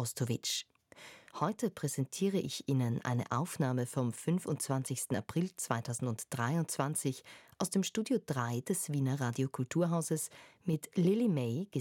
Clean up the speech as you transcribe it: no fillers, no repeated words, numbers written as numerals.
Ostowitsch. Heute präsentiere ich Ihnen eine Aufnahme vom 25. April 2023 aus dem Studio 3 des Wiener Radiokulturhauses mit Lily May,